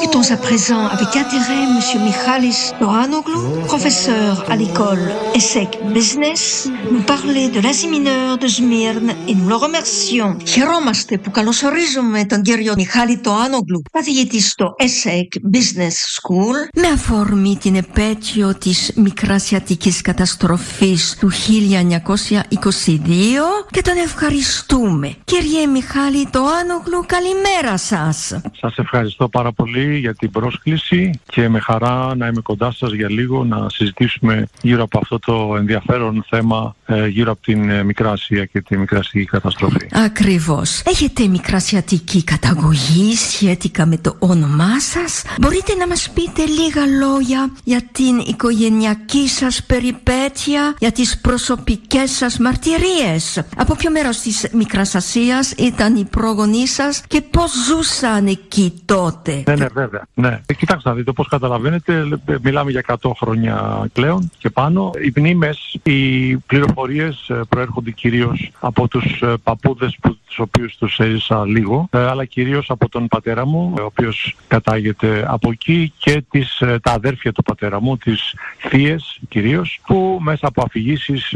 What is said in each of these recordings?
Écoutons à présent avec intérêt M. Michalis Toanoglou, professeur à l'école ESSEC Business, nous parler de l'Asie mineure de Σμύρνη et nous le remercions. Χαιρόμαστε που καλωσορίζουμε τον κύριο Μιχάλη Τοάνογλου, καθηγητή στο ESSEC Business School, με αφορμή την επέτειο της Μικρασιατικής καταστροφής του 1922 και τον ευχαριστούμε. Κύριε Μιχάλη Τοάνογλου, καλημέρα σας. Σας ευχαριστώ πάρα πολύ για την πρόσκληση και με χαρά να είμαι κοντά σας για λίγο να συζητήσουμε γύρω από αυτό το ενδιαφέρον θέμα γύρω από την Μικράσια και τη Μικρασιατική καταστροφή. Ακριβώς. Έχετε μικρασιατική καταγωγή σχετικά με το όνομά σας. Μπορείτε να μας πείτε λίγα λόγια για την οικογενειακή σας περιπέτεια, για τις προσωπικές σας μαρτυρίες? Από ποιο μέρος της Μικράς Ασίας ήταν οι πρόγονείς σας και πώς ζούσαν εκεί τότε? Ναι, βέβαια. Ναι. Κοιτάξτε να δείτε, όπως καταλαβαίνετε, μιλάμε για 100 χρόνια πλέον και πάνω. Οι μνήμες, οι πληροφορίες προέρχονται κυρίως από τους παππούδες τους οποίους τους έζησα λίγο, αλλά κυρίως από τον πατέρα μου, ο οποίος κατάγεται από εκεί, και τα αδέρφια του πατέρα μου, τις θείες κυρίως, που μέσα από αφηγήσεις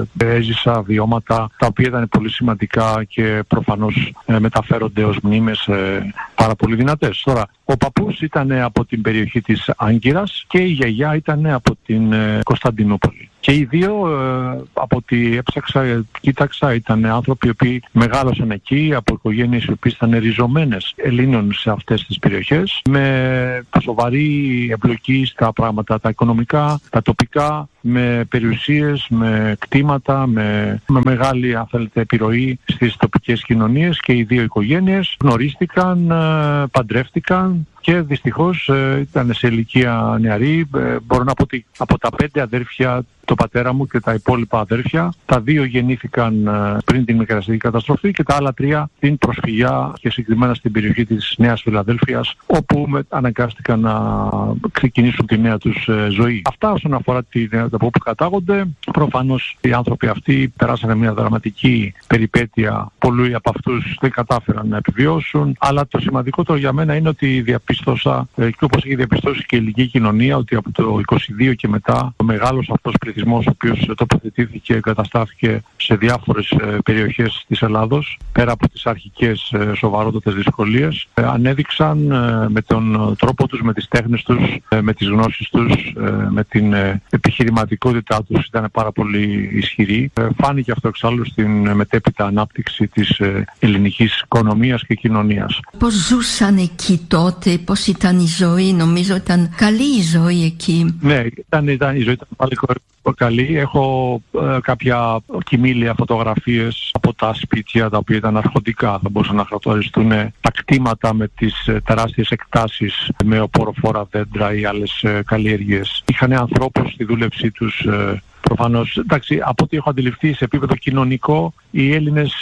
έζησα βιώματα τα οποία ήταν πολύ σημαντικά και προφανώς μεταφέρονται ως μνήμες πάρα πολύ δυνατές. Τώρα, ο παππούς ήταν από την περιοχή της Άγκυρας και η γιαγιά ήταν από την Κωνσταντινούπολη. Και οι δύο, από ό,τι έψαξα, κοίταξα, ήταν άνθρωποι οι οποίοι μεγάλωσαν εκεί, από οικογένειες οι οποίες ήταν ριζωμένες Ελλήνων σε αυτές τις περιοχές, με σοβαρή εμπλοκή στα πράγματα τα οικονομικά, τα τοπικά, με περιουσίες, με κτήματα, με μεγάλη, αν θέλετε, επιρροή στις τοπικές κοινωνίες, και οι δύο οικογένειες γνωρίστηκαν, παντρεύτηκαν και δυστυχώς ήταν σε ηλικία νεαρή. Μπορώ να πω ότι από τα 5 αδέρφια, το πατέρα μου και τα υπόλοιπα αδέρφια, τα 2 γεννήθηκαν πριν την Μικρασιατική καταστροφή και τα άλλα 3 την προσφυγιά, και συγκεκριμένα στην περιοχή της Νέας Φιλαδέλφειας, όπου αναγκάστηκαν να ξεκινήσουν τη νέα τους ζωή. Αυτά όσον αφορά από όπου κατάγονται. Προφανώς οι άνθρωποι αυτοί περάσανε μια δραματική περιπέτεια. Πολλοί από αυτούς δεν κατάφεραν να επιβιώσουν, αλλά το σημαντικότερο για μένα είναι ότι διαπίστωσα, και όπως έχει διαπιστώσει και η ελληνική κοινωνία, ότι από το 22 και μετά ο μεγάλος αυτός πληθυσμός, ο οποίος τοποθετήθηκε και εγκαταστάθηκε σε διάφορες περιοχές της Ελλάδος, πέρα από τις αρχικές σοβαρότατες δυσκολίες, ανέδειξαν με τον τρόπο τους, με τις τέχνες τους, με τις γνώσεις τους, με την επιχειρηματικότητά τους, ήταν πάρα πολύ ισχυρή. Φάνηκε αυτό εξάλλου στην μετέπειτα ανάπτυξη της ελληνικής οικονομίας και κοινωνίας. Πώς ζούσαν εκεί τότε, πώς ήταν η ζωή? Νομίζω ήταν καλή η ζωή εκεί. Ναι, η ζωή ήταν πάλι καλή. Έχω κάποια κοιμήλια φωτογραφίες από τα σπίτια, τα οποία ήταν αρχοντικά, θα μπορούσαν να χαρακτηριστούν τα κτήματα με τις τεράστιες εκτάσεις, με οποροφόρα δέντρα ή άλλες καλλιέργειες. Είχαν ανθρώπους στη δούλεψή τους. Προφανώς, εντάξει, από ό,τι έχω αντιληφθεί σε επίπεδο κοινωνικό, οι Έλληνες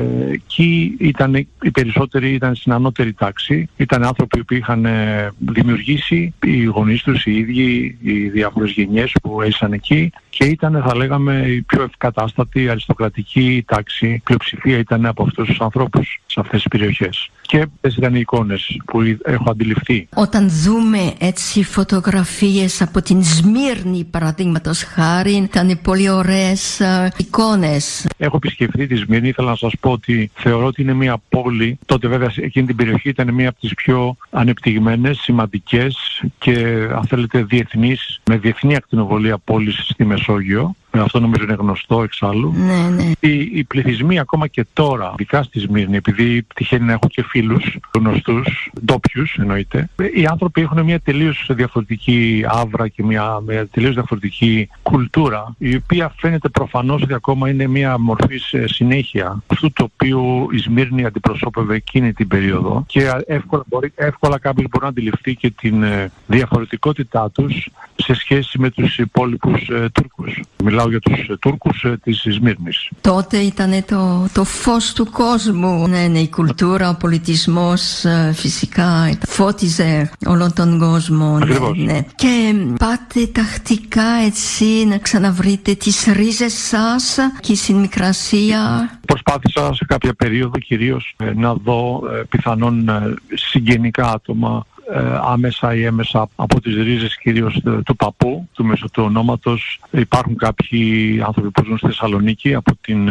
εκεί οι περισσότεροι ήταν στην ανώτερη τάξη. Ήταν άνθρωποι που είχαν δημιουργήσει, οι γονείς τους, οι ίδιοι, οι διάφορες γενιές που έζησαν εκεί, και ήταν, θα λέγαμε, η πιο ευκατάστατη αριστοκρατική τάξη. Πλειοψηφία ήταν από αυτούς τους ανθρώπους σε αυτές τις περιοχές. Και αυτές ήταν οι εικόνες που έχω αντιληφθεί. Όταν δούμε έτσι φωτογραφίες από την Σμύρνη, παραδείγματος χάρη, ήταν πολύ ωραίες εικόνες. Έχω επισκεφθεί τη Σμύρνη. Ήθελα να σας πω ότι θεωρώ ότι είναι μια πόλη. Τότε βέβαια εκείνη την περιοχή ήταν μια από τις πιο ανεπτυγμένες, σημαντικές και, αν θέλετε, διεθνείς, με διεθνή ακτινοβολία πόλης στη Μεσόγειο. Αυτό νομίζω είναι γνωστό εξάλλου. Ναι. Οι πληθυσμοί ακόμα και τώρα, ειδικά στη Σμύρνη, επειδή τυχαίνει να έχω και φίλους γνωστούς, ντόπιους εννοείται, οι άνθρωποι έχουν μια τελείως διαφορετική άβρα και μια τελείως διαφορετική κουλτούρα, η οποία φαίνεται προφανώς ότι ακόμα είναι μια μορφή συνέχεια αυτού το οποίο η Σμύρνη αντιπροσώπευε εκείνη την περίοδο, και εύκολα κάποιος μπορεί να αντιληφθεί και την διαφορετικότητά τους σε σχέση με τους υπόλοιπους Τούρκους. Μιλάω για τους Τούρκους της Σμύρνης. Τότε ήταν το φως του κόσμου. Ναι, η κουλτούρα, ο πολιτισμός φυσικά φώτιζε όλον τον κόσμο. Ναι. Και πάτε τακτικά έτσι να ξαναβρείτε τις ρίζες σας και στην Μικρασία? Προσπάθησα σε κάποια περίοδο κυρίως να δω πιθανόν συγγενικά άτομα άμεσα ή έμεσα από τις ρίζες κυρίως του παππού, του μέσω του ονόματος. Υπάρχουν κάποιοι άνθρωποι που ζουν στη Θεσσαλονίκη από την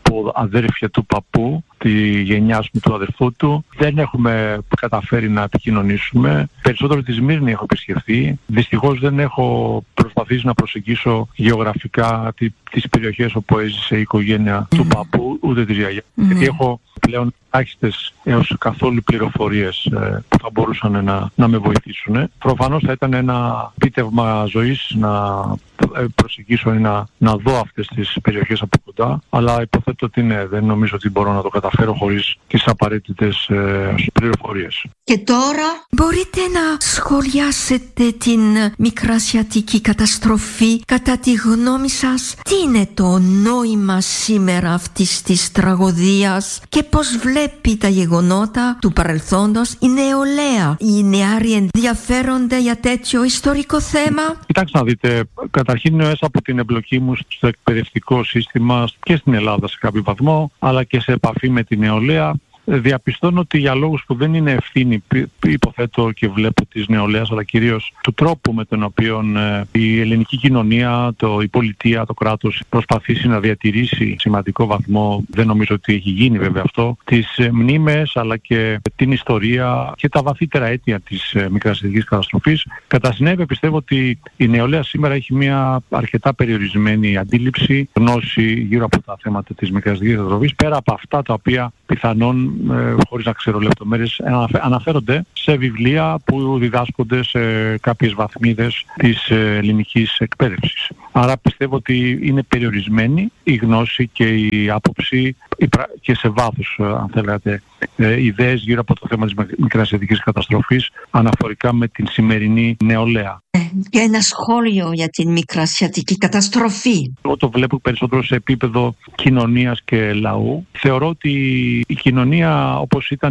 αδέρφια του παππού, τη γενιά μου, του αδερφού του. Δεν έχουμε καταφέρει να επικοινωνήσουμε. Περισσότερο τη Σμύρνη έχω επισκεφθεί. Δυστυχώς δεν έχω προσπαθήσει να προσεγγίσω γεωγραφικά τις περιοχές όπου έζησε η οικογένεια του παππού, ούτε της γιαγιάς. Γιατί έχω πλέον άχιστες έως καθόλου πληροφορίες που θα μπορούσαν να με βοηθήσουν. Προφανώς θα ήταν ένα πίτευμα ζωής να προσεγγίσω ή να δω αυτές τις περιοχές από κοντά, αλλά υποθέτω ότι ναι, δεν νομίζω ότι μπορώ να το καταφέρω χωρίς τις απαραίτητες πληροφορίες. Και τώρα μπορείτε να σχολιάσετε την μικρασιατική καταστροφή. Κατά τη γνώμη σας, τι είναι το νόημα σήμερα αυτής της τραγωδίας και πώς βλέπει τα γεγονότα του παρελθόντος η νεολαία? Οι νεάροι ενδιαφέρονται για τέτοιο ιστορικό θέμα? Κοιτάξτε να δείτε, καταρχήν μέσα από την εμπλοκή μου στο εκπαιδευτικό σύστημα και στην Ελλάδα σε κάποιο βαθμό, αλλά και σε επαφή με τη νεολαία, διαπιστώνω ότι για λόγους που δεν είναι ευθύνη, υποθέτω και βλέπω της νεολαίας, αλλά κυρίως του τρόπου με τον οποίο η ελληνική κοινωνία, η πολιτεία, το κράτος προσπαθήσει να διατηρήσει σημαντικό βαθμό, δεν νομίζω ότι έχει γίνει βέβαια αυτό, τις μνήμες αλλά και την ιστορία και τα βαθύτερα αίτια της μικρασιατικής καταστροφής. Κατά συνέπεια πιστεύω ότι η νεολαία σήμερα έχει μια αρκετά περιορισμένη αντίληψη, γνώση γύρω από τα θέματα της μικρασιατικής καταστροφής, πέρα από αυτά τα οποία πιθανόν, χωρίς να ξέρω λεπτομέρειες, αναφέρονται σε βιβλία που διδάσκονται σε κάποιες βαθμίδες της ελληνικής εκπαίδευσης. Άρα πιστεύω ότι είναι περιορισμένη η γνώση και η άποψη και σε βάθος, αν θέλετε, ιδέες γύρω από το θέμα της μικρασιατικής καταστροφής αναφορικά με την σημερινή νεολαία. Και ένα σχόλιο για την μικρασιατική καταστροφή. Εγώ το βλέπω περισσότερο σε επίπεδο κοινωνίας και λαού. Θεωρώ ότι η κοινωνία, όπως ήταν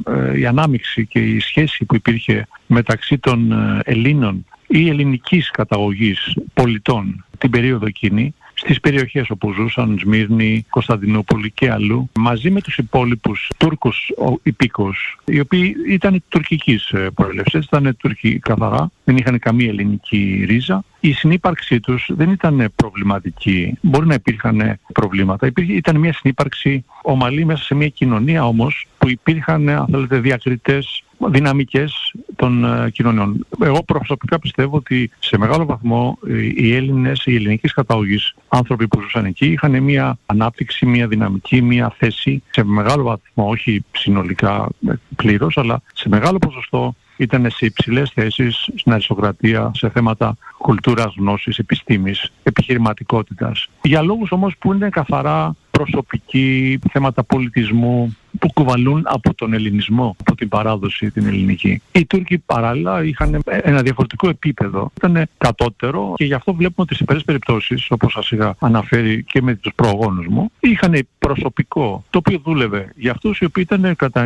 η ανάμειξη και η σχέση που υπήρχε μεταξύ των Ελλήνων ή ελληνικής καταγωγής πολιτών την περίοδο εκείνη, στις περιοχές όπου ζούσαν, Σμύρνη, Κωνσταντινούπολη και αλλού, μαζί με τους υπόλοιπους Τούρκους υπήκους, οι οποίοι ήταν τουρκικής προέλευσης, ήταν Τούρκοι καθαρά, δεν είχαν καμία ελληνική ρίζα. Η συνύπαρξή τους δεν ήταν προβληματική. Μπορεί να υπήρχαν προβλήματα. Ήταν μια συνύπαρξη ομαλή μέσα σε μια κοινωνία όμως που υπήρχαν, αν θέλετε, διακριτές δυναμικές των κοινωνιών. Εγώ προσωπικά πιστεύω ότι σε μεγάλο βαθμό οι Έλληνες, οι ελληνικής καταγωγής άνθρωποι που ζούσαν εκεί είχαν μια ανάπτυξη, μια δυναμική, μια θέση σε μεγάλο βαθμό, όχι συνολικά πλήρως, αλλά σε μεγάλο ποσοστό ήταν σε υψηλές θέσεις στην αριστοκρατία, σε θέματα κουλτούρας, γνώσης, επιστήμης, επιχειρηματικότητας. Για λόγους όμως που είναι καθαρά προσωπικοί, θέματα πολιτισμού που κουβαλούν από τον ελληνισμό, από την παράδοση την ελληνική. Οι Τούρκοι παράλληλα είχαν ένα διαφορετικό επίπεδο, ήταν κατώτερο και γι' αυτό βλέπουμε ότι σε πολλές περιπτώσεις, όπως σας είχα αναφέρει και με τους προγόνους μου, είχαν προσωπικό το οποίο δούλευε για αυτούς οι οποίοι ήταν κατά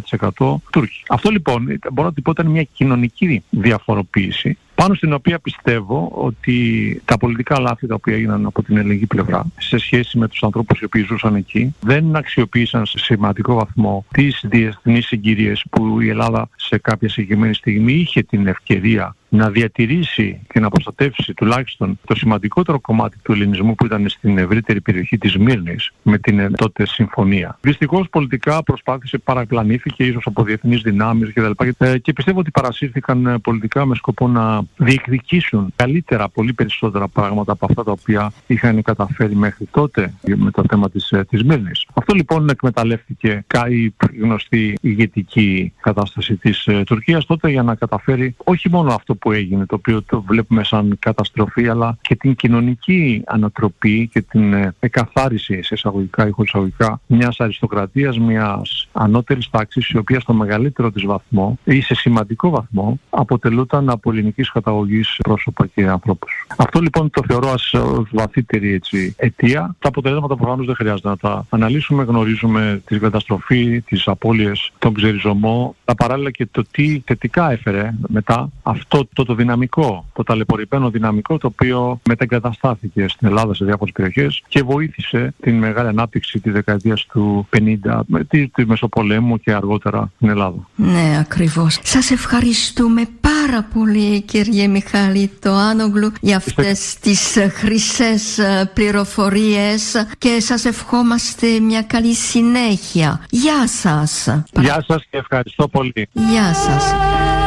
90% Τούρκοι. Αυτό λοιπόν μπορώ να το πω ήταν μια κοινωνική διαφοροποίηση, πάνω στην οποία πιστεύω ότι τα πολιτικά λάθη τα οποία έγιναν από την ελληνική πλευρά σε σχέση με τους ανθρώπους οι οποίοι ζούσαν εκεί δεν αξιοποίησαν σε σημαντικό βαθμό τις διεθνείς συγκυρίες που η Ελλάδα σε κάποια συγκεκριμένη στιγμή είχε την ευκαιρία να διατηρήσει και να προστατεύσει τουλάχιστον το σημαντικότερο κομμάτι του ελληνισμού που ήταν στην ευρύτερη περιοχή της Σμύρνης με την τότε συμφωνία. Δυστυχώς πολιτικά προσπάθησε, παραπλανήθηκε ίσως από διεθνείς δυνάμεις κτλ. Και πιστεύω ότι παρασύρθηκαν πολιτικά με σκοπό να διεκδικήσουν καλύτερα, πολύ περισσότερα πράγματα από αυτά τα οποία είχαν καταφέρει μέχρι τότε με το θέμα της Σμύρνης. Αυτό λοιπόν εκμεταλλεύτηκε η γνωστή ηγετική κατάσταση της Τουρκίας τότε για να καταφέρει όχι μόνο αυτό που έγινε, το οποίο το βλέπουμε σαν καταστροφή, αλλά και την κοινωνική ανατροπή και την εκαθάριση σε εισαγωγικά ή χωρίς εισαγωγικά μιας αριστοκρατίας, μιας ανώτερης τάξης, η οποία στο μεγαλύτερο της βαθμό ή σε σημαντικό βαθμό αποτελούταν από ελληνικής καταγωγής πρόσωπα και ανθρώπους. Αυτό λοιπόν το θεωρώ ως βαθύτερη αιτία. Τα αποτελέσματα προφανώς δεν χρειάζεται να τα αναλύσουμε. Γνωρίζουμε τη καταστροφή, τις απώλειες, τον ξεριζωμό, τα παράλληλα και το τι θετικά έφερε μετά αυτό το δυναμικό, το ταλαιπωρημένο δυναμικό, το οποίο μετεγκαταστάθηκε στην Ελλάδα σε διάφορες περιοχές και βοήθησε την μεγάλη ανάπτυξη της δεκαετίας του 50, τη Μεσοπολέμου και αργότερα στην Ελλάδα. Ναι, ακριβώς. Σας ευχαριστούμε πάρα πολύ, κύριε Μιχάλη Τοάνογλου, για αυτές τις χρυσές πληροφορίες και σας ευχόμαστε μια καλή συνέχεια. Γεια σας. Γεια σας και ευχαριστώ πολύ. Γεια σας.